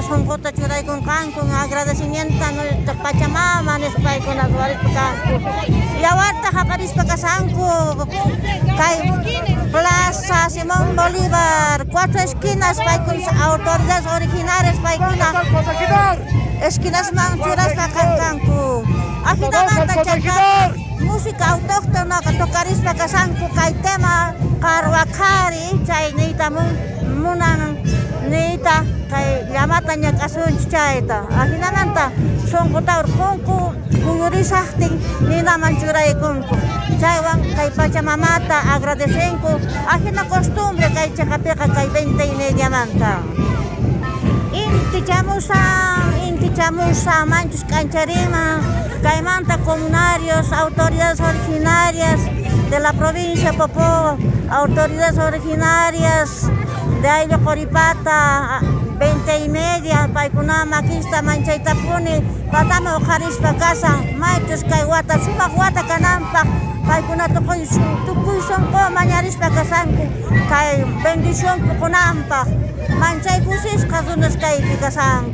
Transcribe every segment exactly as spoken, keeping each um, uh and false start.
son jota churay con can con agradecimiento a nuestra Pachamama, nespay con las varas canco. Y ahorita jacaris pacasanco, kay Plaza Simón Bolívar, cuatro esquinas pay con autoridades originarias pay con esquinas manchuras pacanco. Ajinamanta chaka música autóctona que tocaris pacasanco kay tema karwakari chay nita mun munan nita kay llamata nya kasun chayta. Ajinamanta son kotaur kunku kuyurisahting nina manchuray kunku. Chaywan kay Pachamamata agradecenku. Ajina costumbre kay chakapeka kay veinte y media manta. Inti chamusa, inti chamusa, manchus cancharima, caimanta comunarios, autoridades originarias de la provincia de Popó, autoridades originarias de Ailo Coripata, veinte y media, paikuna maquista manchaitapuni, patama ojarispa casa, manchus caiguata, suma guata canampa, paikuna tukuy tukuy sonko mañarispa casanku, kay bendición pukunampa. Manchay kusis kazunas kay pikasang.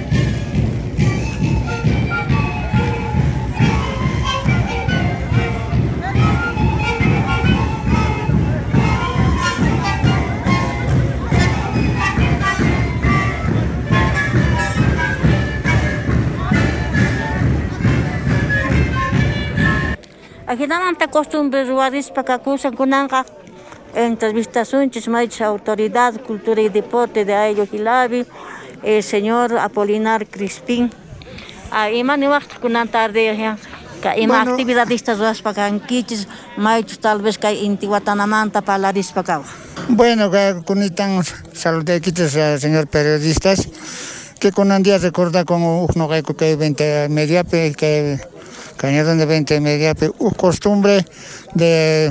Aquí naman ta costumbres waris pakakusan kunangka entrevistas unchis maicha autoridad cultura y deporte de Ayllo Hilabi, el señor Apolinar Crispín. Ah, imani waqt kunan tarde ya ka ima bueno, actividadistas was pakankichis maicha tal vez kay Intihuatanamanta palaris pakaw. Bueno, kunitan saludequitos señor periodistas que kunan día recorda como uno que que veinte media pe que cañadón de veinte media pe costumbre de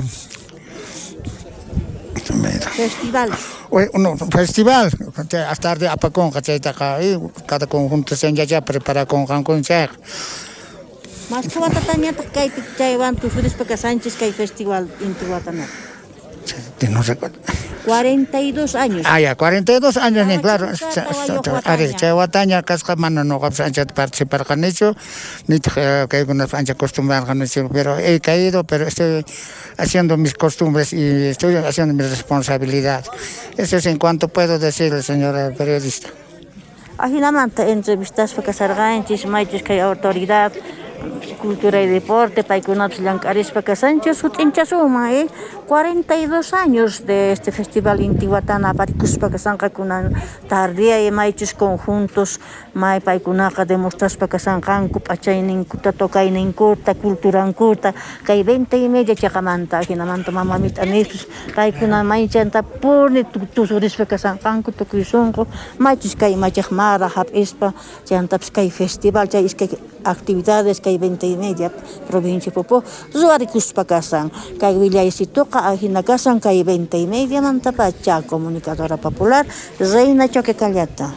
festival. No, festival. Hasta tarde apacón, cada conjunto se ya prepara con con check. Mas kuwata tanya kay Taiwan tu suris pagka Sánchez kay festival Intihuatana. No recuerdo. cuarenta y dos años. Ah, ya, cuarenta y dos años, ni claro. Ari, Chayhuataña, Cascamano, no capsancha participar con eso, ni que hay una fancha acostumbrada con eso, pero he caído, pero estoy haciendo mis costumbres y estoy haciendo mi responsabilidad. Eso es en cuanto puedo decirle, señora periodista. Ajinamanta entrevistas para Casarganchis, Maichis, que hay autoridad. Cultura y deporte, Paikunats Lancaris Pacasanchos, Utinchasuma, ¿eh? cuarenta y dos años de este festival Intihuatana, Paricus Pacasanca, Kunan Tardía y Maichis conjuntos, Mai Paikunaka de Mostas Pacasancan, Cupachainin, Kuta Tokainin Kurta, Culturan Kurta, Kai veinte y media Chacamanta, Ginamanta Mamamit Anipus, Paikuna Maichanta Purni, Tusuris Pacasancan, Kutokusunko, Maichis Kai Machachmara, Hap Espa, Chantaps Kai Festival, Chais Kai actividades kay veinte y media provincia Popó, Zuaricus Pacasan, kay Villaisitoca, Ajinagasan, kay veinte y media Mantapacha, comunicadora popular, Reina Choque Callata.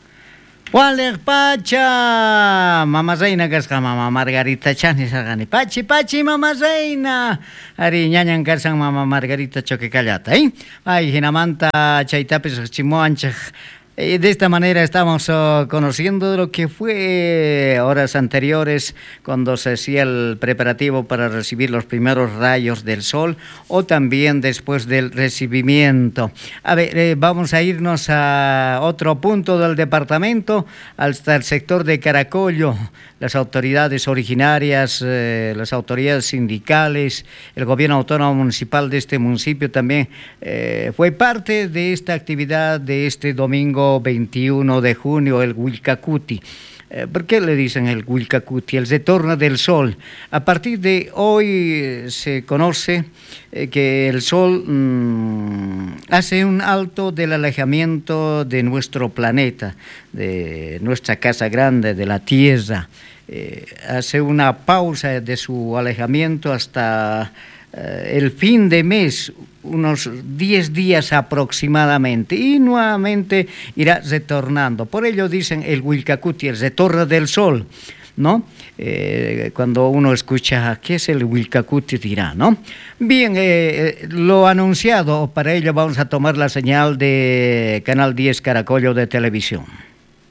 Waler Pacha, Mama Reina Gasca, Mama Margarita Chani Sagani, Pachi, Pachi, Mama Reina, Ari Ñañan Garsan, Mama Margarita Choque Callata, ¿eh? Ay, Ginamanta, Chaitapes, Chimoanchach. De esta manera estamos uh, conociendo lo que fue horas anteriores cuando se hacía el preparativo para recibir los primeros rayos del sol o también después del recibimiento. A ver, eh, vamos a irnos a otro punto del departamento, hasta el sector de Caracollo. Las autoridades originarias, eh, las autoridades sindicales, el gobierno autónomo municipal de este municipio también eh, fue parte de esta actividad de este domingo veintiuno de junio, el Huilcacuti. Eh, ¿Por qué le dicen el Huilcacuti? El retorno del sol. A partir de hoy eh, se conoce eh, que el sol mmm, hace un alto del alejamiento de nuestro planeta, de nuestra casa grande, de la Tierra. Eh, hace una pausa de su alejamiento hasta eh, el fin de mes, unos diez días aproximadamente, y nuevamente irá retornando. Por ello dicen el Huilcacuti, el retorno del sol, ¿no? Eh, cuando uno escucha ¿qué es el Huilcacuti? Dirá, ¿no? Bien, eh, lo anunciado, para ello vamos a tomar la señal de Canal diez Caracollo de televisión.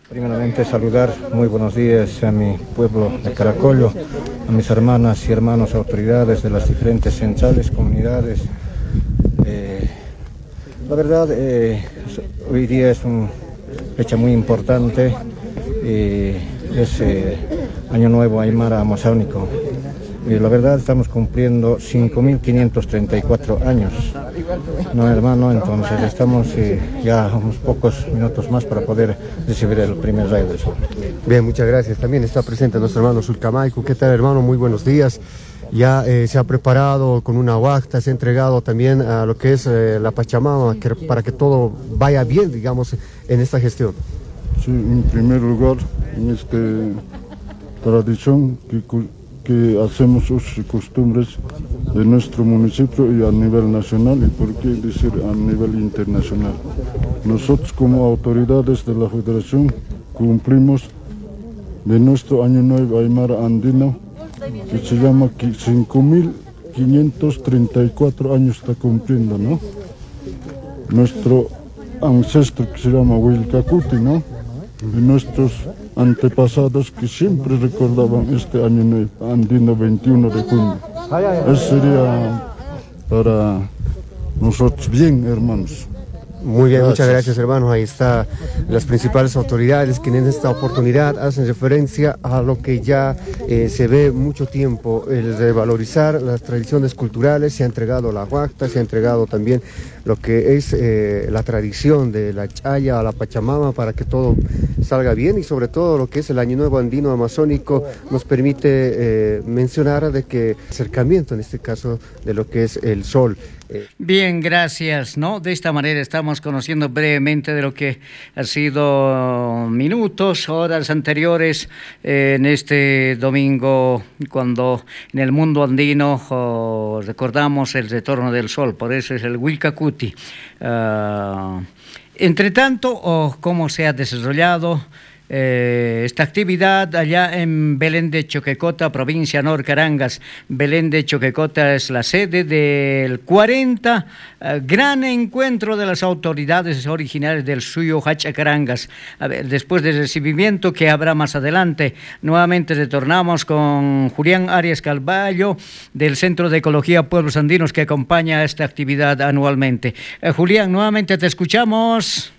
Primeramente saludar, muy buenos días a mi pueblo de Caracollo, a mis hermanas y hermanos autoridades de las diferentes centrales, comunidades. Eh, la verdad, eh, hoy día es una fecha muy importante, eh, es eh, Año Nuevo Aymara Amazónico. Y la verdad estamos cumpliendo cinco mil quinientos treinta y cuatro años, ¿no, hermano? Entonces estamos eh, ya unos pocos minutos más para poder recibir el primer rayo del sol. Bien, muchas gracias. También está presente nuestro hermano Sulcamaico. ¿Qué tal, hermano? Muy buenos días. Ya eh, se ha preparado con una huacta, se ha entregado también a lo que es eh, la Pachamama que, para que todo vaya bien, digamos, en esta gestión. Sí, en primer lugar, en esta tradición que que hacemos usos y costumbres de nuestro municipio y a nivel nacional, y por qué decir a nivel internacional. Nosotros como autoridades de la Federación cumplimos de nuestro Año Nuevo Aymara Andino, que se llama cinco mil quinientos treinta y cuatro años está cumpliendo, ¿no? Nuestro ancestro que se llama Huilcacuti, ¿no? Y nuestros antepasados que siempre recordaban este año nuevo andino veintiuno de junio. Eso sería para nosotros bien, hermanos. Muy bien, muchas gracias, hermanos. Ahí están las principales autoridades que en esta oportunidad hacen referencia a lo que ya eh, se ve mucho tiempo, el revalorizar las tradiciones culturales. Se ha entregado la huacta, se ha entregado también lo que es eh, la tradición de la chaya a la Pachamama para que todo salga bien, y sobre todo lo que es el Año Nuevo Andino Amazónico nos permite eh, mencionar de que acercamiento en este caso de lo que es el sol. Bien, gracias, ¿no? De esta manera estamos conociendo brevemente de lo que ha sido minutos, horas anteriores eh, en este domingo, cuando en el mundo andino oh, recordamos el retorno del sol, por eso es el Huilcacuti. Uh, entre tanto, oh, ¿cómo se ha desarrollado Eh, esta actividad allá en Belén de Choquecota, provincia Norcarangas? Belén de Choquecota es la sede del cuarenta eh, gran encuentro de las autoridades originales del Suyo Hachacarangas. A ver, después del recibimiento que habrá más adelante, nuevamente retornamos con Julián Arias Calvallo del Centro de Ecología Pueblos Andinos, que acompaña esta actividad anualmente. Eh, Julián, nuevamente te escuchamos.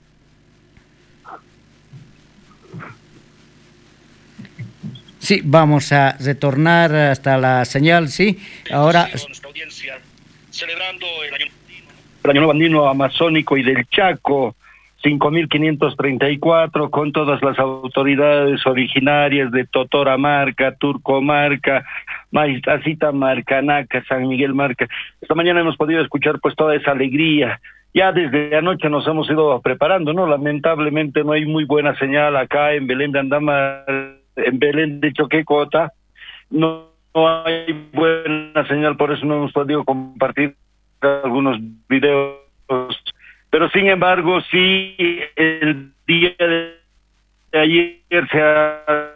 Sí, vamos a retornar hasta la señal, sí. Ahora. Nuestra audiencia, celebrando el año, el año Nuevo Andino Amazónico y del Chaco, cinco mil quinientos treinta y cuatro, con todas las autoridades originarias de Totoramarca, Turcomarca, Maiztacita, Marcanaca, San Miguel Marca. Esta mañana hemos podido escuchar pues toda esa alegría. Ya desde anoche nos hemos ido preparando, ¿no? Lamentablemente no hay muy buena señal acá en Belén de Andamar, en Belén de Choquecota, no, no hay buena señal, por eso no hemos podido compartir algunos videos, pero sin embargo sí, el día de ayer se ha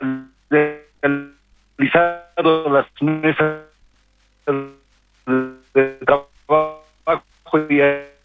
realizado las mesas de trabajo y